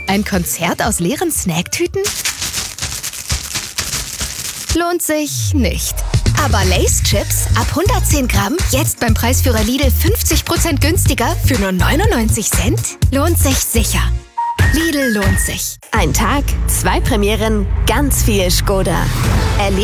Ein Konzert aus leeren Snacktüten? Lohnt sich nicht. Aber Lay's Chips ab 110 Gramm, jetzt beim Preisführer Lidl 50% günstiger für nur 99 Cent? Lohnt sich sicher. Lidl lohnt sich. Ein Tag, 2 Premieren, ganz viel Skoda.